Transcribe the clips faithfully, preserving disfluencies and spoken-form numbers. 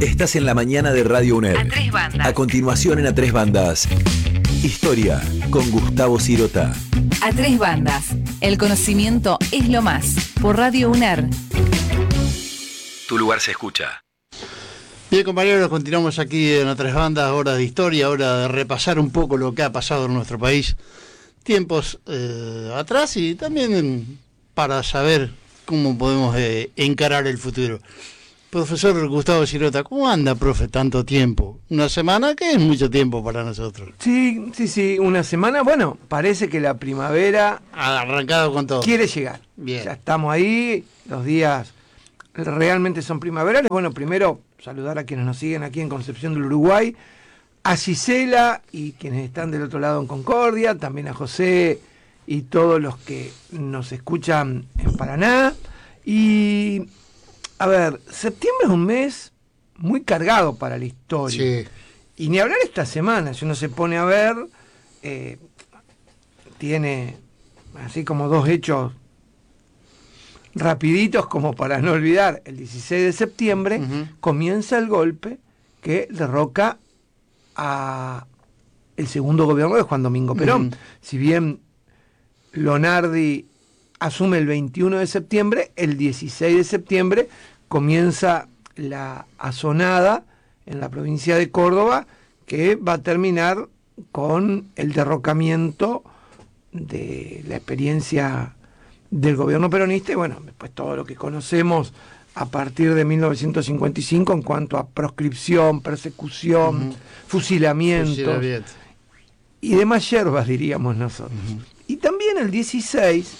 Estás en la mañana de Radio UNER. A tres bandas. A continuación en A Tres Bandas. Historia con Gustavo Sirota. A tres bandas. El conocimiento es lo más. Por Radio UNER. Tu lugar se escucha. Bien, compañeros, continuamos aquí en A Tres Bandas, hora de historia, hora de repasar un poco lo que ha pasado en nuestro país tiempos eh, atrás y también para saber cómo podemos eh, encarar el futuro. Profesor Gustavo Sirota, ¿cómo anda, profe, tanto tiempo? Una semana que es mucho tiempo para nosotros. Sí, sí, sí, una semana. Bueno, parece que la primavera Ha arrancado con todo. quiere llegar. Bien. Ya estamos ahí, los días realmente son primaverales. Bueno, primero saludar a quienes nos siguen aquí en Concepción del Uruguay, a Gisela y quienes están del otro lado en Concordia, también a José y todos los que nos escuchan en Paraná. Y, a ver, septiembre es un mes muy cargado para la historia. Sí. Y ni hablar esta semana, si uno se pone a ver, eh, tiene así como dos hechos rapiditos como para no olvidar. El dieciséis de septiembre Uh-huh. comienza el golpe que derroca a el segundo gobierno de Juan Domingo Perón. Uh-huh. Si bien Lonardi asume el veintiuno de septiembre, el dieciséis de septiembre comienza la asonada en la provincia de Córdoba, que va a terminar con el derrocamiento de la experiencia del gobierno peronista y bueno, después todo lo que conocemos a partir de mil novecientos cincuenta y cinco en cuanto a proscripción, persecución, Uh-huh. fusilamientos Fusilamiento. y demás hierbas, diríamos nosotros. Uh-huh. Y también el dieciséis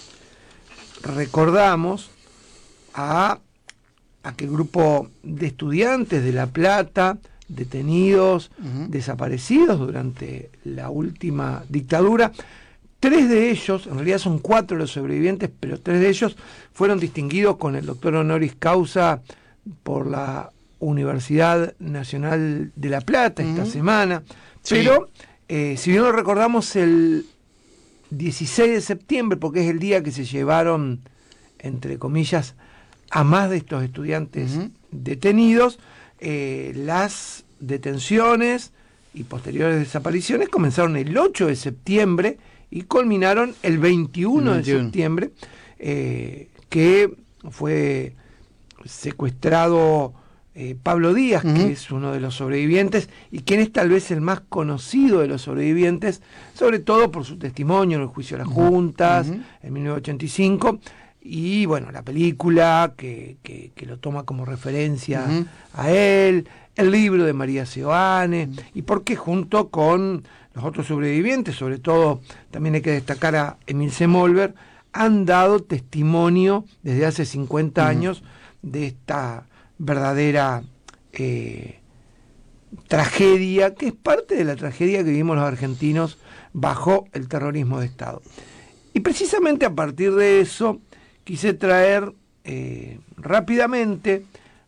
recordamos a aquel grupo de estudiantes de La Plata, detenidos, Uh-huh. desaparecidos durante la última dictadura. Tres de ellos, en realidad son cuatro los sobrevivientes, pero tres de ellos fueron distinguidos con el doctor honoris causa por la Universidad Nacional de La Plata esta Uh-huh. semana. Sí. Pero, eh, si bien lo recordamos el dieciséis de septiembre, porque es el día que se llevaron, entre comillas, a más de estos estudiantes Uh-huh. detenidos, eh, las detenciones y posteriores desapariciones comenzaron el ocho de septiembre y culminaron el veintiuno de septiembre, eh, que fue secuestrado eh, Pablo Díaz, Uh-huh. que es uno de los sobrevivientes y quien es tal vez el más conocido de los sobrevivientes, sobre todo por su testimonio en el juicio de las juntas, Uh-huh. en mil novecientos ochenta y cinco, y bueno, la película que, que, que lo toma como referencia Uh-huh. a él, el libro de María Seoane, uh-huh. y porque junto con los otros sobrevivientes, sobre todo también hay que destacar a Emil Semolver, han dado testimonio desde hace cincuenta uh-huh. años de esta verdadera eh, tragedia, que es parte de la tragedia que vivimos los argentinos bajo el terrorismo de Estado. Y precisamente a partir de eso quise traer eh, rápidamente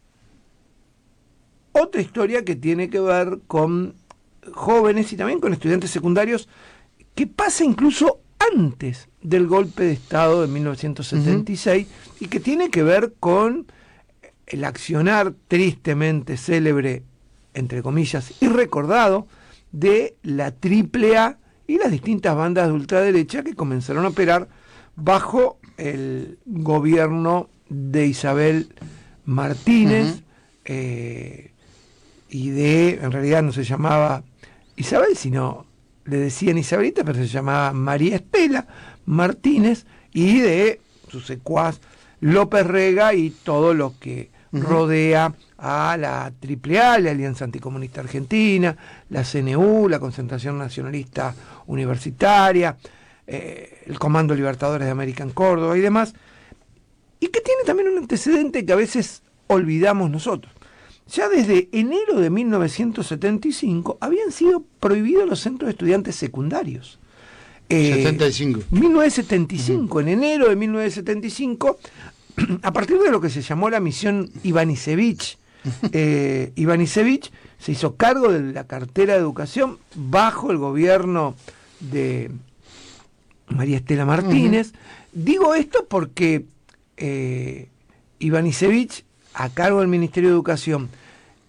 otra historia que tiene que ver con jóvenes y también con estudiantes secundarios, que pasa incluso antes del golpe de Estado de mil novecientos setenta y seis uh-huh. y que tiene que ver con el accionar tristemente célebre, entre comillas, y recordado, de la triple A y las distintas bandas de ultraderecha que comenzaron a operar bajo el gobierno de Isabel Martínez, uh-huh. eh, y de, en realidad no se llamaba Isabel, sino le decían Isabelita, pero se llamaba María Estela Martínez, y de su secuaz López Rega y todo lo que uh-huh. rodea a la triple A, la Alianza Anticomunista Argentina, la C N U, la Concentración Nacionalista Universitaria, eh, el Comando Libertadores de América en Córdoba y demás, y que tiene también un antecedente que a veces olvidamos nosotros. Ya desde enero de mil novecientos setenta y cinco habían sido prohibidos los centros de estudiantes secundarios. Eh, setenta y cinco. mil novecientos setenta y cinco, uh-huh. en enero de mil novecientos setenta y cinco, a partir de lo que se llamó la misión Ivanisevich, eh, Ivanisevich se hizo cargo de la cartera de educación bajo el gobierno de María Estela Martínez. Uh-huh. Digo esto porque eh, Ivanisevich, a cargo del Ministerio de Educación,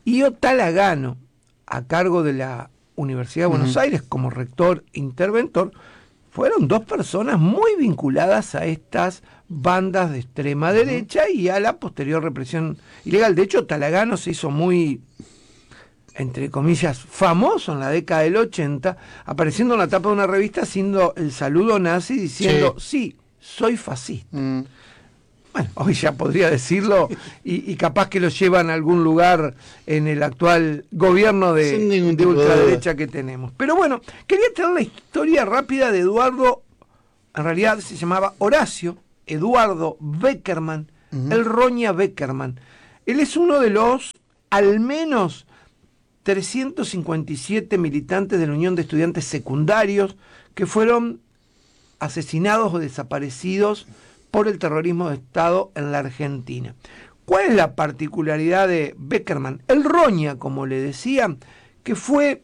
y Otalagano, a cargo de la Universidad de Buenos Uh-huh. Aires como rector interventor, fueron dos personas muy vinculadas a estas bandas de extrema uh-huh. derecha y a la posterior represión ilegal. De hecho, Otalagano se hizo muy, entre comillas, famoso en la década del ochenta, apareciendo en la tapa de una revista haciendo el saludo nazi diciendo, sí, sí soy fascista. Uh-huh. Bueno, hoy ya podría decirlo y, y capaz que lo llevan a algún lugar en el actual gobierno de, de ultraderecha que tenemos. Pero bueno, quería traer la historia rápida de Eduardo, en realidad se llamaba Horacio Eduardo Beckerman, uh-huh. el Roña Beckerman. Él es uno de los, al menos, trescientos cincuenta y siete militantes de la Unión de Estudiantes Secundarios que fueron asesinados o desaparecidos por el terrorismo de Estado en la Argentina. ¿Cuál es la particularidad de Beckerman? El Roña, como le decía, que fue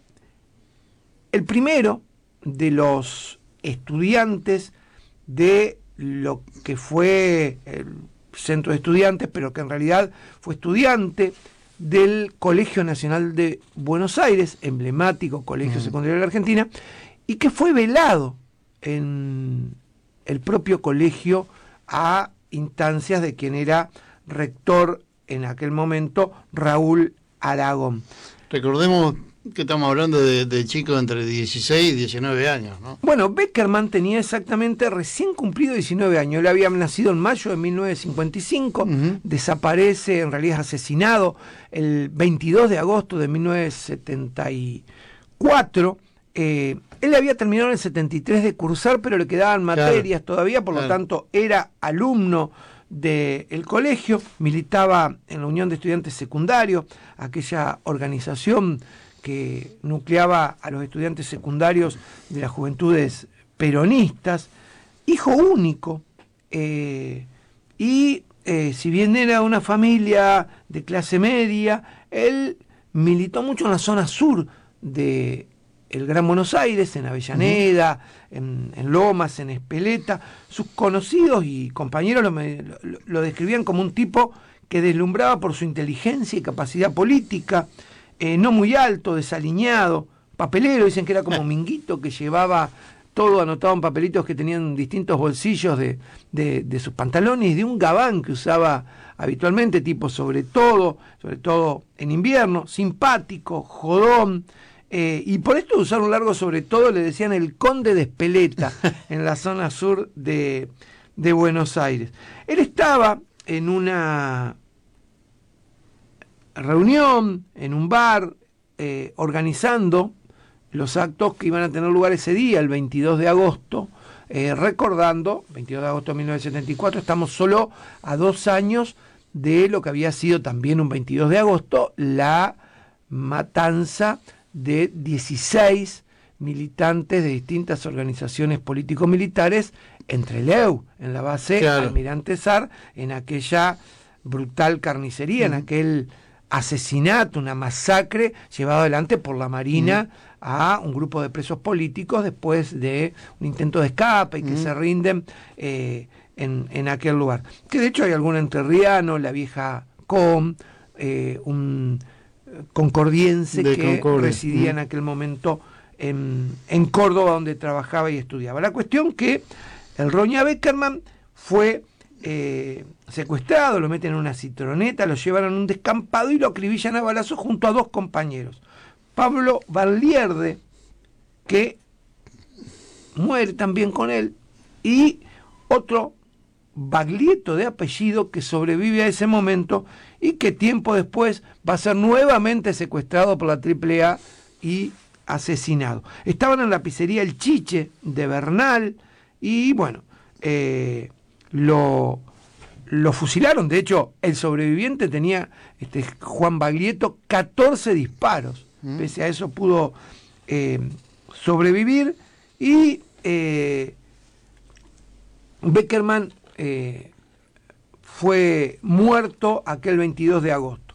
el primero de los estudiantes de lo que fue el centro de estudiantes, pero que en realidad fue estudiante del Colegio Nacional de Buenos Aires, emblemático colegio mm. secundario de la Argentina, y que fue velado en el propio colegio a instancias de quien era rector en aquel momento, Raúl Aragón. Recordemos que estamos hablando de, de chicos entre dieciséis y diecinueve años, ¿no? Bueno, Beckerman tenía exactamente recién cumplido diecinueve años. Él había nacido en mayo de mil novecientos cincuenta y cinco, uh-huh. desaparece, en realidad es asesinado el veintidós de agosto de mil novecientos setenta y cuatro. Eh, él había terminado en el setenta y tres de cursar, pero le quedaban materias claro, todavía, por claro. lo tanto era alumno del colegio, militaba en la Unión de Estudiantes Secundarios, aquella organización que nucleaba a los estudiantes secundarios de las juventudes peronistas, hijo único, eh, y eh, si bien era una familia de clase media, él militó mucho en la zona sur de el Gran Buenos Aires, en Avellaneda, uh-huh. en, en Lomas, en Espeleta. Sus conocidos y compañeros lo, lo, lo describían como un tipo que deslumbraba por su inteligencia y capacidad política, eh, no muy alto, desaliñado, papelero, dicen que era como Minguito, que llevaba todo anotado en papelitos que tenían distintos bolsillos de, de, de sus pantalones y de un gabán que usaba habitualmente, tipo sobre todo, sobre todo en invierno, simpático, jodón. Eh, y por esto de usar un largo sobre todo le decían el Conde de Espeleta en la zona sur de, de Buenos Aires. Él estaba en una reunión, en un bar, eh, organizando los actos que iban a tener lugar ese día, el veintidós de agosto, eh, recordando, veintidós de agosto de mil novecientos setenta y cuatro, estamos solo a dos años de lo que había sido también un veintidós de agosto, la matanza de dieciséis militantes de distintas organizaciones político-militares, entre el E U, en la base claro. Almirante Sar, en aquella brutal carnicería, uh-huh. en aquel asesinato, una masacre llevado adelante por la Marina uh-huh. a un grupo de presos políticos después de un intento de escape y que uh-huh. se rinden eh, en, en aquel lugar. Que de hecho hay algún entrerriano, la vieja Com, eh, un concordiense de que Concordia. residía en aquel momento en, en Córdoba, donde trabajaba y estudiaba. La cuestión que el Roña Beckerman fue eh, secuestrado, lo meten en una citroneta, lo llevan a un descampado y lo acribillan a balazos junto a dos compañeros. Pablo Vallierde, que muere también con él, y otro Baglietto de apellido que sobrevive a ese momento y que tiempo después va a ser nuevamente secuestrado por la triple A y asesinado. Estaban en la pizzería El Chiche de Bernal y bueno, eh, lo, lo fusilaron. De hecho, el sobreviviente tenía, este Juan Baglietto, catorce disparos. Mm. Pese a eso pudo eh, sobrevivir y eh, Beckerman Eh, fue muerto aquel veintidós de agosto.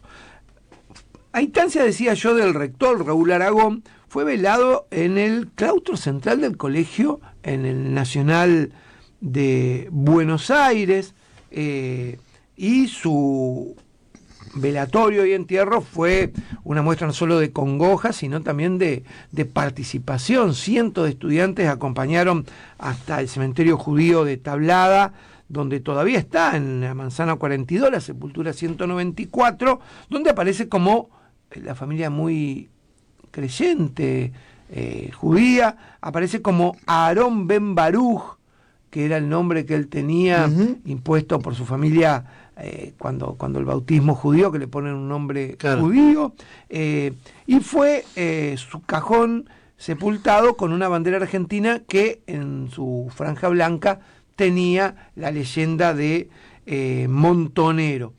A instancia, decía yo, del rector Raúl Aragón, fue velado en el claustro central del colegio, en el Nacional de Buenos Aires, eh, y su velatorio y entierro fue una muestra no solo de congoja, sino también de, de participación. Cientos de estudiantes acompañaron hasta el cementerio judío de Tablada, donde todavía está, en la manzana cuarenta y dos, la sepultura ciento noventa y cuatro, donde aparece como la familia muy creyente, eh, judía, aparece como Aarón Ben Baruch, que era el nombre que él tenía uh-huh. impuesto por su familia eh, cuando, cuando el bautismo judío, que le ponen un nombre claro. judío, eh, y fue eh, su cajón sepultado con una bandera argentina que en su franja blanca tenía la leyenda de eh, Montonero,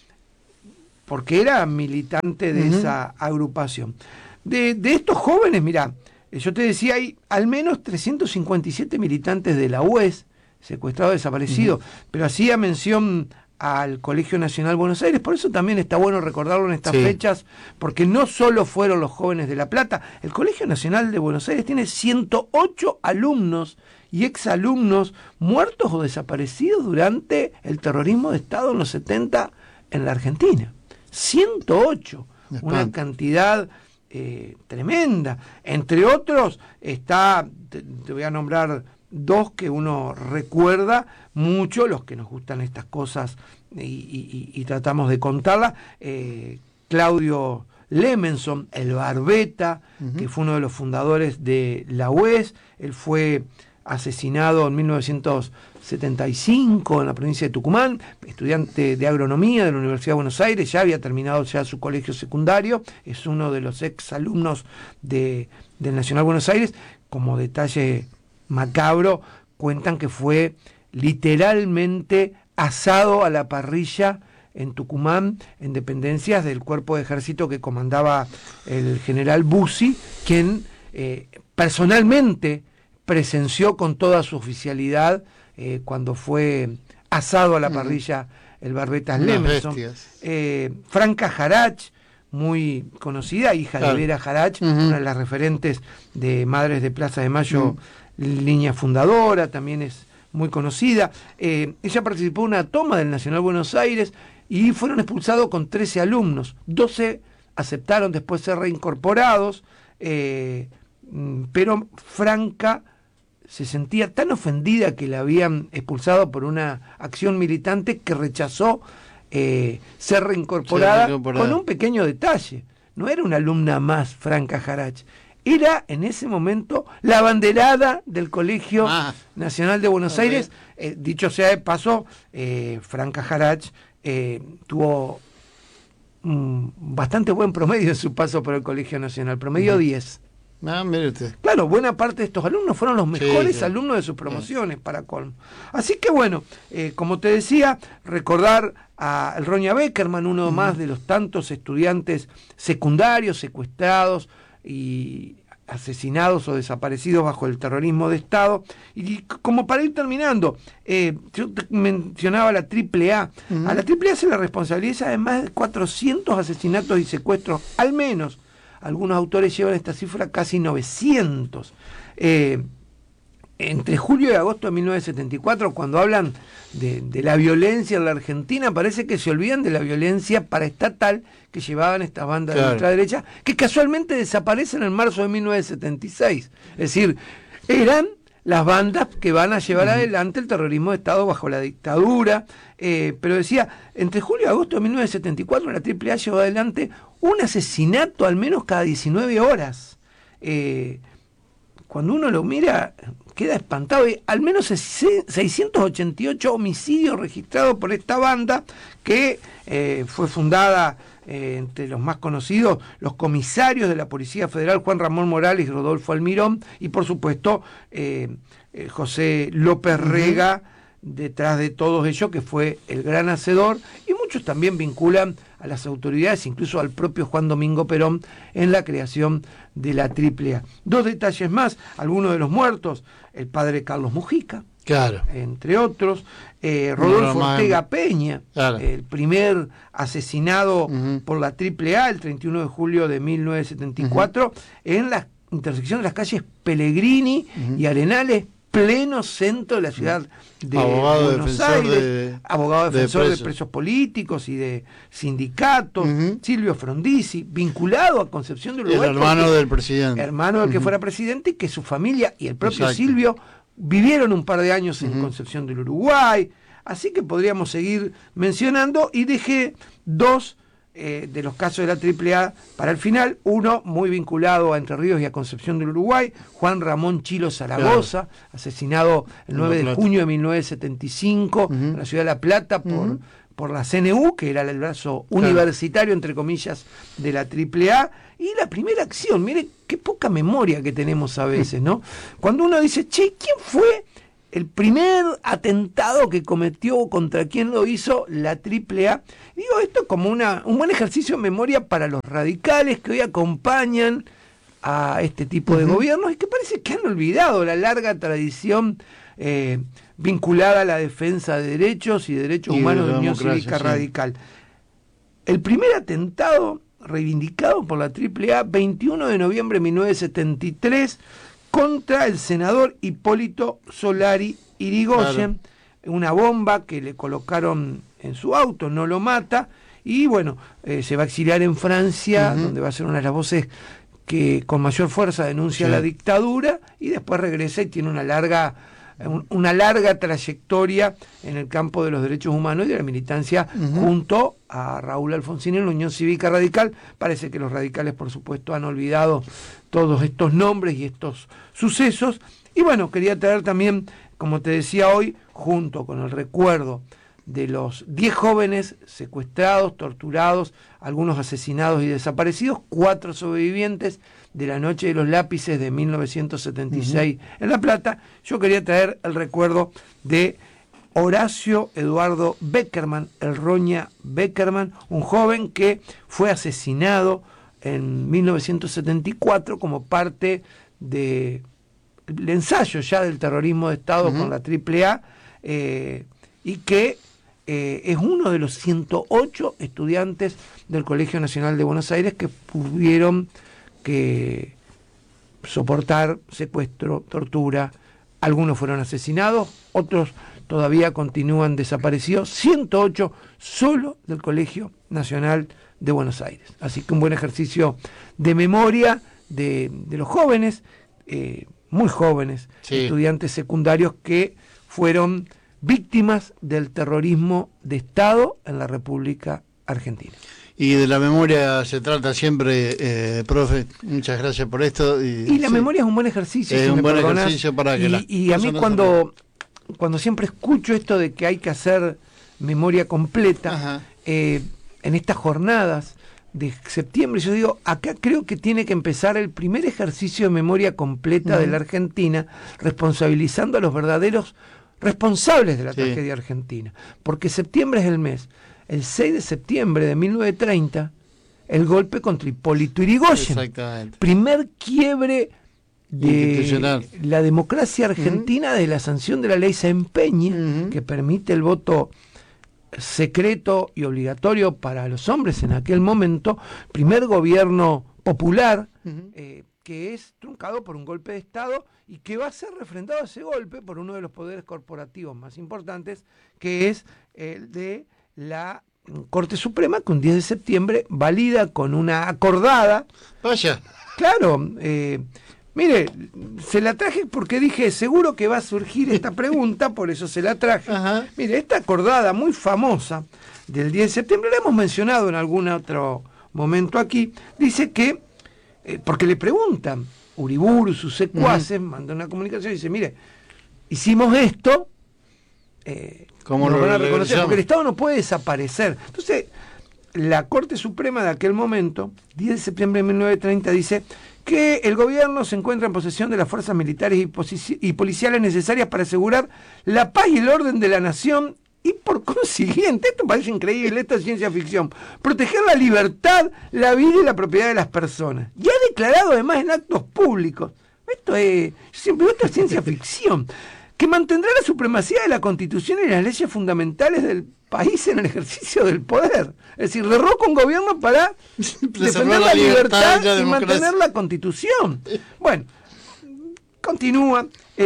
porque era militante de uh-huh. esa agrupación. De, de estos jóvenes, mirá, yo te decía, hay al menos trescientos cincuenta y siete militantes de la U E S secuestrados, desaparecidos, uh-huh. pero hacía mención al Colegio Nacional Buenos Aires, por eso también está bueno recordarlo en estas sí. fechas, porque no solo fueron los jóvenes de La Plata, el Colegio Nacional de Buenos Aires tiene ciento ocho alumnos y exalumnos muertos o desaparecidos durante el terrorismo de Estado en los setenta en la Argentina. ciento ocho, una cantidad eh, tremenda. Entre otros está, te, te voy a nombrar dos que uno recuerda mucho, los que nos gustan estas cosas y, y, y tratamos de contarlas. Eh, Claudio Lemenson, el Barbeta, uh-huh. que fue uno de los fundadores de la U E S, él fue asesinado en mil novecientos setenta y cinco en la provincia de Tucumán, estudiante de agronomía de la Universidad de Buenos Aires, ya había terminado ya su colegio secundario, es uno de los ex alumnos de, del Nacional Buenos Aires. Como detalle macabro, cuentan que fue literalmente asado a la parrilla en Tucumán, en dependencias del cuerpo de ejército que comandaba el general Bussi, quien eh, personalmente presenció con toda su oficialidad eh, cuando fue asado a la parrilla el Barbetas Lemenson. Eh, Franca Jarach, muy conocida, hija claro. de Vera Jarach, uh-huh. una de las referentes de Madres de Plaza de Mayo, uh-huh. línea fundadora, también es muy conocida. Eh, ella participó en una toma del Nacional Buenos Aires y fueron expulsados con trece alumnos. doce aceptaron después ser reincorporados, eh, pero Franca se sentía tan ofendida que la habían expulsado por una acción militante que rechazó eh, ser reincorporada, con un pequeño detalle. No era una alumna más, Franca Jarach. Era en ese momento la abanderada del Colegio ah, Nacional de Buenos okay. Aires. Eh, dicho sea de paso, eh, Franca Jarach eh, tuvo un bastante buen promedio en su paso por el Colegio Nacional, promedio uh-huh. diez. Ah, mire usted. Claro, buena parte de estos alumnos fueron los mejores sí, sí. alumnos de sus promociones, sí. para colmo. Así que bueno, eh, como te decía, recordar a el Roña Beckerman, uno uh-huh. más de los tantos estudiantes secundarios secuestrados y asesinados o desaparecidos bajo el terrorismo de Estado. Y como para ir terminando, eh, yo te mencionaba la triple A. Uh-huh. A la triple A se le responsabiliza de más de cuatrocientos asesinatos y secuestros, al menos. Algunos autores llevan esta cifra casi novecientos. Eh, entre julio y agosto de mil novecientos setenta y cuatro, cuando hablan de, de la violencia en la Argentina, parece que se olvidan de la violencia paraestatal que llevaban estas bandas claro. de ultraderecha, que casualmente desaparecen en marzo de mil novecientos setenta y seis. Es decir, eran las bandas que van a llevar uh-huh. adelante el terrorismo de Estado bajo la dictadura. Eh, pero decía, entre julio y agosto de mil novecientos setenta y cuatro la triple A llevó adelante un asesinato al menos cada diecinueve horas. Eh, cuando uno lo mira, queda espantado. Y al menos seiscientos ochenta y ocho homicidios registrados por esta banda, que eh, fue fundada, eh, entre los más conocidos, los comisarios de la Policía Federal, Juan Ramón Morales y Rodolfo Almirón, y por supuesto eh, eh, José López Rega, uh-huh. detrás de todos ellos, que fue el gran hacedor, y muchos también vinculan a las autoridades, incluso al propio Juan Domingo Perón, en la creación de la triple A. Dos detalles más: algunos de los muertos, el padre Carlos Mujica, claro. entre otros, eh, Rodolfo no, no, Ortega no. Peña, claro. el primer asesinado uh-huh. por la triple A el treinta y uno de julio de mil novecientos setenta y cuatro, uh-huh. en la intersección de las calles Pellegrini uh-huh. y Arenales, pleno centro de la ciudad de abogado Buenos defensor Aires, de, abogado defensor de de presos. presos. de presos políticos y de sindicatos, Uh-huh. Silvio Frondizi, vinculado a Concepción del Uruguay. El hermano porque- del presidente. hermano del que Uh-huh. fuera presidente, y que su familia y el propio Exacto. Silvio vivieron un par de años en Uh-huh. Concepción del Uruguay. Así que podríamos seguir mencionando, y dejé dos eh, de los casos de la triple A para el final. Uno muy vinculado a Entre Ríos y a Concepción del Uruguay, Juan Ramón Chilo Zaragoza, claro. asesinado el nueve de junio de mil novecientos setenta y cinco uh-huh. en la ciudad de La Plata por, uh-huh. por la C N U, que era el brazo claro. universitario, entre comillas, de la triple A. Y la primera acción, mire qué poca memoria que tenemos a veces, ¿no? Cuando uno dice, che, ¿quién fue el primer atentado que cometió, contra quién lo hizo la triple A? Digo esto como una, un buen ejercicio de memoria para los radicales que hoy acompañan a este tipo de uh-huh. gobiernos, y que parece que han olvidado la larga tradición eh, vinculada a la defensa de derechos y derechos y humanos de, de Unión Cívica sí. Radical. El primer atentado reivindicado por la triple A, veintiuno de noviembre de mil novecientos setenta y tres, contra el senador Hipólito Solari Irigoyen, claro. una bomba que le colocaron en su auto, no lo mata, y bueno, eh, se va a exiliar en Francia, uh-huh. donde va a ser una de las voces que con mayor fuerza denuncia sí. la dictadura, y después regresa y tiene una larga, un, una larga trayectoria en el campo de los derechos humanos y de la militancia uh-huh. junto a Raúl Alfonsín en la Unión Cívica Radical. Parece que los radicales, por supuesto, han olvidado todos estos nombres y estos sucesos. Y bueno, quería traer también, como te decía hoy, junto con el recuerdo de los diez jóvenes secuestrados, torturados, algunos asesinados y desaparecidos, cuatro sobrevivientes de la Noche de los Lápices de mil novecientos setenta y seis uh-huh. en La Plata. Yo quería traer el recuerdo de Horacio Eduardo Beckerman, el Roña Beckerman, un joven que fue asesinado en mil novecientos setenta y cuatro como parte del de ensayo ya del terrorismo de Estado uh-huh. con la triple A, eh, y que eh, es uno de los ciento ocho estudiantes del Colegio Nacional de Buenos Aires que tuvieron que soportar secuestro, tortura. Algunos fueron asesinados, otros todavía continúan desaparecidos, ciento ocho solo del Colegio Nacional de Buenos Aires. Así que un buen ejercicio de memoria de, de los jóvenes, eh, muy jóvenes, sí. estudiantes secundarios que fueron víctimas del terrorismo de Estado en la República Argentina. Y de la memoria se trata siempre, eh, profe, muchas gracias por esto. Y, y la sí. memoria es un buen ejercicio. Es si un me buen perdonas. ejercicio para que Y, la y a mí cuando, cuando siempre escucho esto de que hay que hacer memoria completa, eh, en estas jornadas de septiembre, yo digo, acá creo que tiene que empezar el primer ejercicio de memoria completa uh-huh. de la Argentina, responsabilizando a los verdaderos responsables de la sí. tragedia argentina. Porque septiembre es el mes. El seis de septiembre de mil novecientos treinta, el golpe contra Hipólito Yrigoyen. Exactamente. Primer quiebre de la democracia argentina uh-huh. de la sanción de la ley Sempeña, uh-huh. que permite el voto secreto y obligatorio para los hombres en aquel momento, primer gobierno popular uh-huh. eh, que es truncado por un golpe de Estado y que va a ser refrendado ese golpe por uno de los poderes corporativos más importantes, que es el de la Corte Suprema, que un diez de septiembre valida con una acordada. Vaya. Claro, eh, mire, se la traje porque dije, seguro que va a surgir esta pregunta, por eso se la traje. Ajá. Mire, esta acordada muy famosa del diez de septiembre, la hemos mencionado en algún otro momento aquí, dice que, eh, porque le preguntan, Uriburu, sus secuaces, uh-huh. manda una comunicación y dice, mire, hicimos esto, eh, ¿cómo lo lo van a reconocer? Porque el realizamos? Estado no puede desaparecer. Entonces, la Corte Suprema de aquel momento, diez de septiembre de mil novecientos treinta, dice que el gobierno se encuentra en posesión de las fuerzas militares y, posi- y policiales necesarias para asegurar la paz y el orden de la nación y, por consiguiente, esto parece increíble, esto es ciencia ficción, proteger la libertad, la vida y la propiedad de las personas. Y ha declarado además en actos públicos, esto es, siempre esto es ciencia ficción, que mantendrá la supremacía de la Constitución y las leyes fundamentales del país en el ejercicio del poder. Es decir, derroca un gobierno para defender la, la libertad, libertad y, y mantener la Constitución. Bueno, continúa. Eh,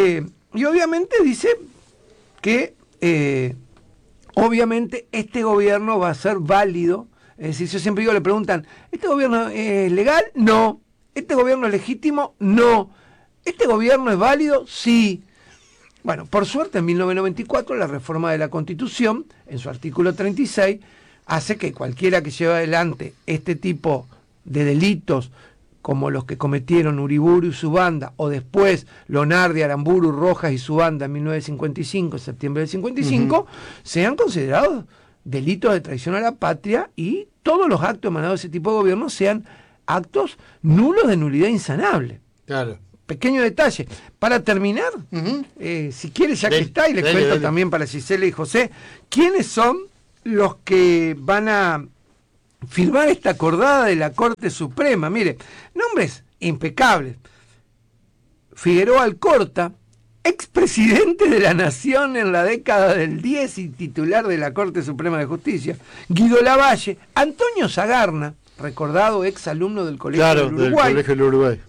y obviamente dice que eh, obviamente este gobierno va a ser válido. Es decir, yo siempre digo, le preguntan, ¿este gobierno es legal? No. ¿Este gobierno es legítimo? No. ¿Este gobierno es válido? Sí. Bueno, por suerte en mil novecientos noventa y cuatro la reforma de la Constitución, en su artículo treinta y seis, hace que cualquiera que lleve adelante este tipo de delitos, como los que cometieron Uriburu y su banda, o después Lonardi, Aramburu, Rojas y su banda en mil novecientos cincuenta y cinco, en septiembre del cincuenta y cinco, uh-huh. sean considerados delitos de traición a la patria y todos los actos emanados de ese tipo de gobierno sean actos nulos de nulidad insanable. Claro. Pequeño detalle. Para terminar, uh-huh. eh, si quieres, ya dale, que está, y les dale, cuento dale. también para Gisela y José, ¿quiénes son los que van a firmar esta acordada de la Corte Suprema? Mire, nombres impecables. Figueroa Alcorta, expresidente de la Nación en la década del diez y titular de la Corte Suprema de Justicia. Guido Lavalle, Antonio Sagarna, recordado ex alumno del Colegio claro, del Uruguay. Del Colegio del Uruguay.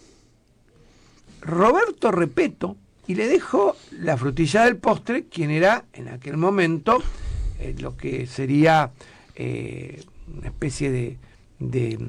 Roberto Repeto, y le dejo la frutilla del postre, quien era en aquel momento eh, lo que sería eh, una especie de, de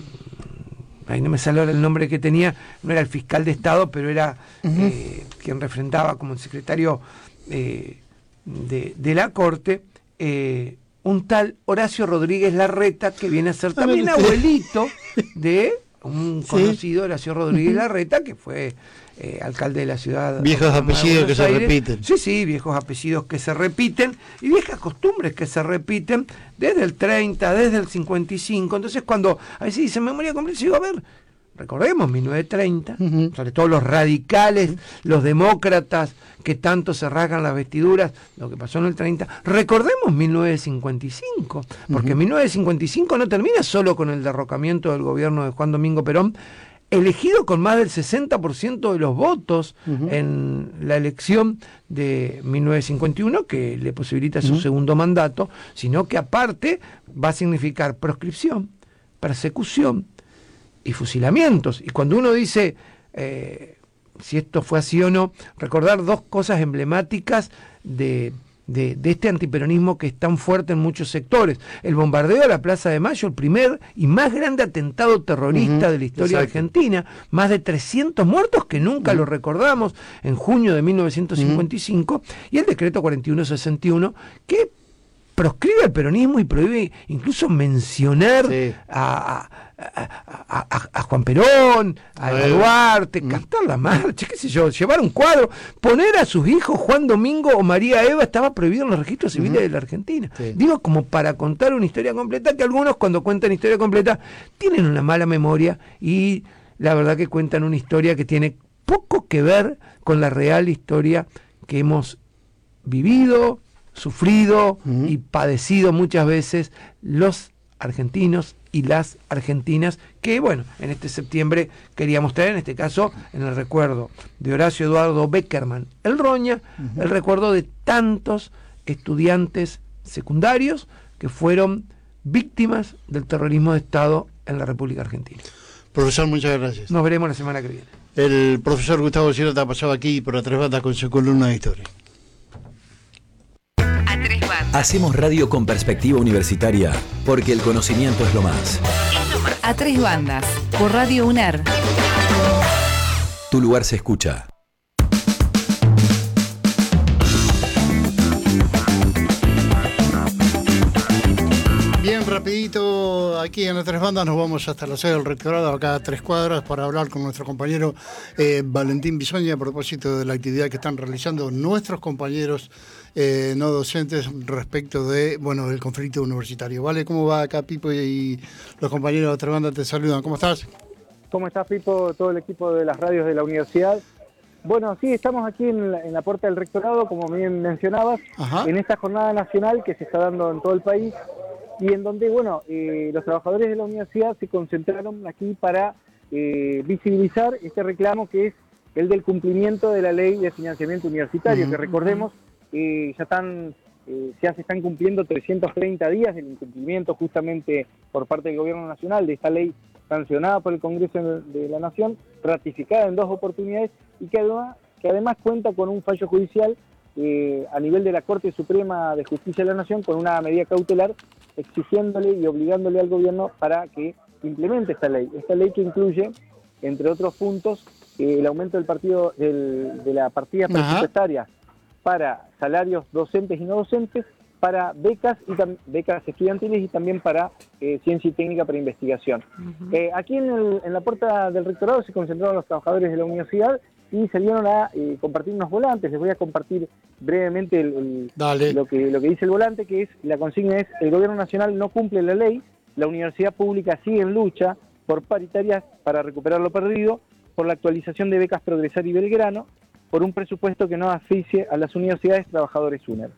ahí no me sale ahora el nombre que tenía, no era el fiscal de Estado, pero era uh-huh. eh, quien refrendaba como el secretario eh, de, de la Corte, eh, un tal Horacio Rodríguez Larreta, que viene a ser también abuelito de un conocido, sí. Horacio Rodríguez uh-huh. Larreta, que fue eh, alcalde de la ciudad. Viejos apellidos que se repiten. Sí, sí, viejos apellidos que se repiten y viejas costumbres que se repiten desde el treinta, desde el cincuenta y cinco. Entonces, cuando a veces dicen memoria completa, digo, a ver, recordemos mil novecientos treinta, uh-huh. sobre todo los radicales, uh-huh. los demócratas que tanto se rasgan las vestiduras, lo que pasó en el treinta. Recordemos mil novecientos cincuenta y cinco, porque uh-huh. mil novecientos cincuenta y cinco no termina solo con el derrocamiento del gobierno de Juan Domingo Perón, elegido con más del sesenta por ciento de los votos uh-huh. en la elección de mil novecientos cincuenta y uno, que le posibilita uh-huh. su segundo mandato, sino que aparte va a significar proscripción, persecución y fusilamientos. Y cuando uno dice eh, si esto fue así o no, recordar dos cosas emblemáticas de, de, de este antiperonismo que es tan fuerte en muchos sectores. El bombardeo a la Plaza de Mayo, el primer y más grande atentado terrorista uh-huh, de la historia exacto. argentina, más de trescientos muertos que nunca uh-huh. lo recordamos, en junio de mil novecientos cincuenta y cinco, uh-huh. y el decreto cuarenta y uno sesenta y uno, que proscribe el peronismo y prohíbe incluso mencionar sí. a, a, a, a, a Juan Perón, a Eva Duarte, mm. cantar la marcha, qué sé yo, llevar un cuadro, poner a sus hijos Juan Domingo o María Eva estaba prohibido en los registros civiles mm. de la Argentina. Sí. Digo, como para contar una historia completa, que algunos cuando cuentan historia completa tienen una mala memoria y la verdad que cuentan una historia que tiene poco que ver con la real historia que hemos vivido, sufrido uh-huh. y padecido muchas veces los argentinos y las argentinas, que bueno, en este septiembre queríamos traer, en este caso, en el recuerdo de Horacio Eduardo Beckerman El Roña, uh-huh. el recuerdo de tantos estudiantes secundarios que fueron víctimas del terrorismo de Estado en la República Argentina. Profesor, muchas gracias. Nos veremos la semana que viene. El profesor Gustavo Sierra te ha pasado aquí por A Tres Bandas con su columna de historia. Hacemos radio con perspectiva universitaria, porque el conocimiento es lo más. A Tres Bandas, por Radio UNER. Tu lugar se escucha. Bien, rapidito, aquí en A Tres Bandas nos vamos hasta la sede del rectorado, acá a tres cuadras, para hablar con nuestro compañero eh, Valentín Bisoña a propósito de la actividad que están realizando nuestros compañeros Eh, no docentes respecto de, bueno, del conflicto universitario. ¿Vale? ¿Cómo va acá Pipo y los compañeros de otra banda te saludan? ¿Cómo estás? ¿Cómo estás, Pipo? Todo el equipo de las radios de la universidad. Bueno, sí, estamos aquí en la, en la puerta del rectorado, como bien mencionabas, Ajá. en esta jornada nacional que se está dando en todo el país y en donde, bueno, eh, los trabajadores de la universidad se concentraron aquí para eh, visibilizar este reclamo que es el del cumplimiento de la ley de financiamiento universitario, uh-huh. que recordemos Eh, ya están, eh, ya se están cumpliendo trescientos treinta días del incumplimiento justamente por parte del Gobierno Nacional de esta ley sancionada por el Congreso de la Nación, ratificada en dos oportunidades y que además que además cuenta con un fallo judicial eh, a nivel de la Corte Suprema de Justicia de la Nación, con una medida cautelar exigiéndole y obligándole al gobierno para que implemente esta ley. Esta ley que incluye, entre otros puntos, eh, el aumento del partido del, de la partida presupuestaria para salarios docentes y no docentes, para becas y becas estudiantiles y también para eh, ciencia y técnica para investigación. Uh-huh. Eh, aquí en, el, en la puerta del rectorado se concentraron los trabajadores de la universidad y salieron a eh, compartir unos volantes. Les voy a compartir brevemente el, el, lo, que, lo que dice el volante, que es, la consigna es: el gobierno nacional no cumple la ley, la universidad pública sigue en lucha por paritarias para recuperar lo perdido, por la actualización de becas Progresar y Belgrano, por un presupuesto que no asfixie a las universidades trabajadores UNER.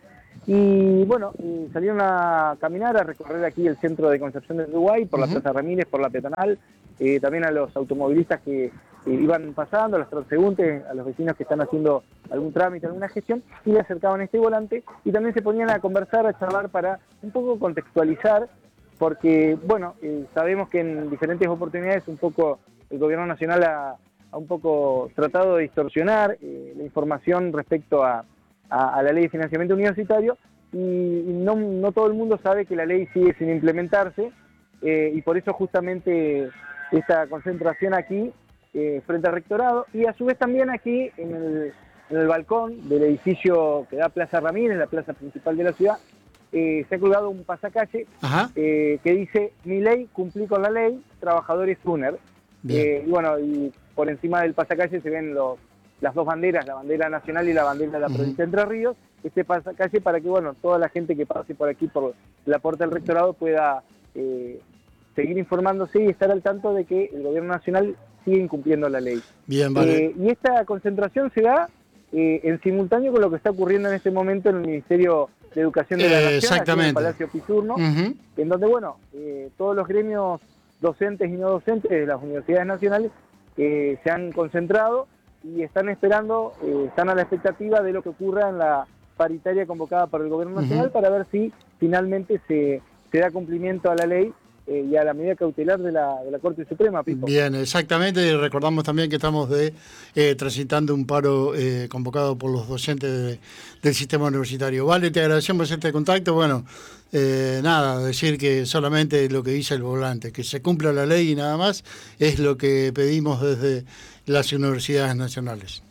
Y bueno, y salieron a caminar, a recorrer aquí el centro de Concepción del Uruguay, por uh-huh. la Plaza Ramírez, por la peatonal, eh, también a los automovilistas que eh, iban pasando, a los transeúntes, a los vecinos que están haciendo algún trámite, alguna gestión, y le acercaban este volante, y también se ponían a conversar, a charlar para un poco contextualizar, porque bueno, eh, sabemos que en diferentes oportunidades un poco el gobierno nacional ha, ha un poco tratado de distorsionar eh, la información respecto a A, a la ley de financiamiento universitario, y, y no, no todo el mundo sabe que la ley sigue sin implementarse, eh, y por eso justamente esta concentración aquí eh, frente al rectorado, y a su vez también aquí en el, en el balcón del edificio que da Plaza Ramírez, la plaza principal de la ciudad, eh, se ha colgado un pasacalle eh, que dice: mi ley, cumplí con la ley, trabajadores UNER. Eh, y bueno, y por encima del pasacalle se ven los las dos banderas, la bandera nacional y la bandera de la provincia de Entre Ríos, este pasacalle para que bueno, toda la gente que pase por aquí, por la puerta del rectorado, pueda eh, seguir informándose y estar al tanto de que el gobierno nacional sigue incumpliendo la ley. Bien, vale. Eh, y esta concentración se da eh, en simultáneo con lo que está ocurriendo en este momento en el Ministerio de Educación de la Nación, exactamente, aquí en el Palacio Pisurno, uh-huh. en donde bueno, eh, todos los gremios docentes y no docentes de las universidades nacionales eh, se han concentrado y están esperando, eh, están a la expectativa de lo que ocurra en la paritaria convocada por el gobierno nacional, uh-huh. para ver si finalmente se, se da cumplimiento a la ley eh, y a la medida cautelar de la, de la Corte Suprema, Pipo. Bien, exactamente, y recordamos también que estamos de eh, transitando un paro eh, convocado por los docentes de, del sistema universitario. Vale, te agradecemos este contacto. Bueno, eh, nada, decir que solamente lo que dice el volante, que se cumpla la ley y nada más, es lo que pedimos desde las universidades nacionales.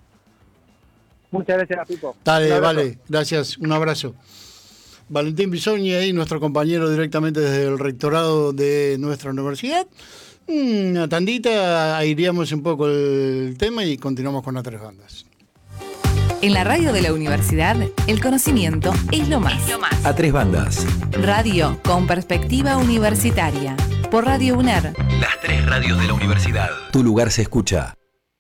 Muchas gracias, Pipo. Dale, vale, gracias, un abrazo. Valentín Bisogni, ahí nuestro compañero directamente desde el rectorado de nuestra universidad. Una tandita, aireamos un poco el tema y continuamos con las tres bandas. En la radio de la universidad, el conocimiento es lo más. Es lo más. A tres bandas. Radio con perspectiva universitaria. Por Radio UNER. Las tres radios de la universidad. Tu lugar se escucha.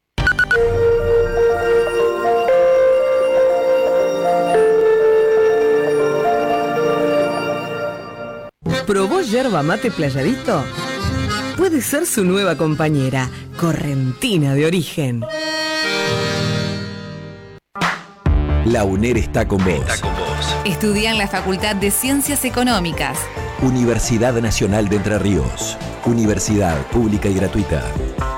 ¿Probó yerba mate Playadito? Puede ser su nueva compañera, correntina de origen. La UNER está con vos. Está con vos. Estudia en la Facultad de Ciencias Económicas. Universidad Nacional de Entre Ríos. Universidad pública y gratuita.